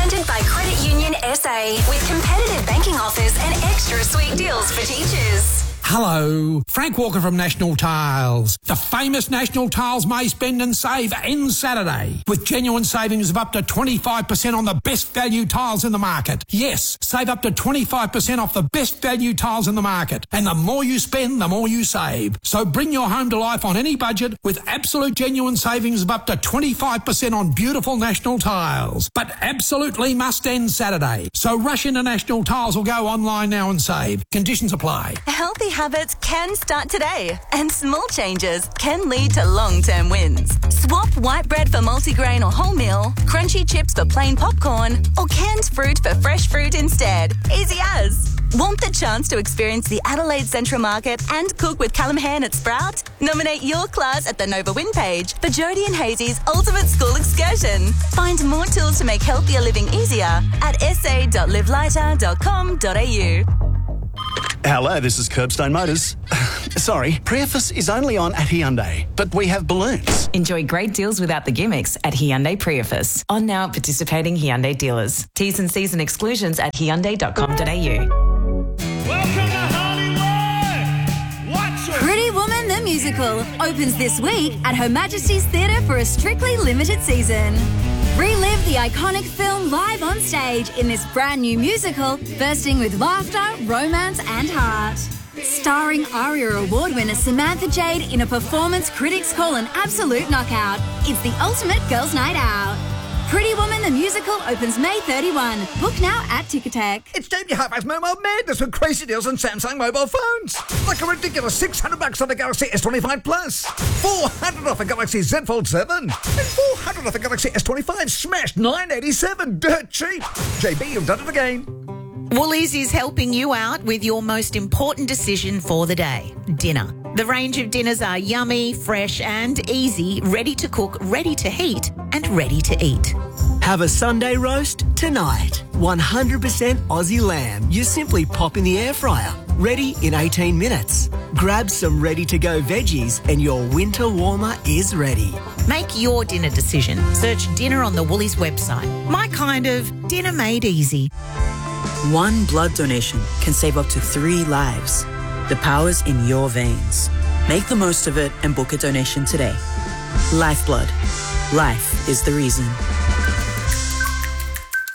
Presented by Credit Union SA with competitive banking offers and extra sweet deals for teachers. Hello, Frank Walker from National Tiles. The famous National Tiles May Spend and Save ends Saturday with genuine savings of up to 25% on the best value tiles in the market. Yes, save up to 25% off the best value tiles in the market. And the more you spend, the more you save. So bring your home to life on any budget with absolute genuine savings of up to 25% on beautiful National Tiles. But absolutely must end Saturday. So rush into National Tiles or go online now and save. Conditions apply. Healthy habits can start today, and small changes can lead to long-term wins. Swap white bread for multigrain or wholemeal, crunchy chips for plain popcorn, or canned fruit for fresh fruit instead. Easy as. Want the chance to experience the Adelaide Central Market and cook with Callum Hand at Sprout? Nominate your class at the Nova Win page for Jodie and Hazy's Ultimate School Excursion. Find more tools to make healthier living easier at sa.livelighter.com.au. Hello, this is Curbstone Motors. Sorry, Prius is only on at Hyundai, but we have balloons. Enjoy great deals without the gimmicks at Hyundai Prius. On now at participating Hyundai dealers. T's and C's and exclusions at hyundai.com.au. Welcome to Hollywood! Watch it! Pretty Woman the Musical opens this week at Her Majesty's Theatre for a strictly limited season. Relive the iconic film live on stage in this brand new musical, bursting with laughter, romance and heart. Starring ARIA Award winner Samantha Jade in a performance critics call an absolute knockout. It's the ultimate girls' night out. Pretty Woman the Musical opens May 31. Book now at Ticketek. It's time to have mobile madness with crazy deals on Samsung mobile phones. Like a ridiculous $600 on the Galaxy S25 Plus, $400 off a Galaxy Z Fold 7, and $400 off a Galaxy S25 smashed $987. Dirt cheap. JB, you've done it again. Woolies is helping you out with your most important decision for the day, dinner. The range of dinners are yummy, fresh and easy, ready to cook, ready to heat and ready to eat. Have a Sunday roast tonight. 100% Aussie lamb. You simply pop in the air fryer. Ready in 18 minutes. Grab some ready-to-go veggies and your winter warmer is ready. Make your dinner decision. Search dinner on the Woolies website. My kind of dinner made easy. One blood donation can save up to 3 lives. The power's in your veins. Make the most of it and book a donation today. Lifeblood. Life is the reason.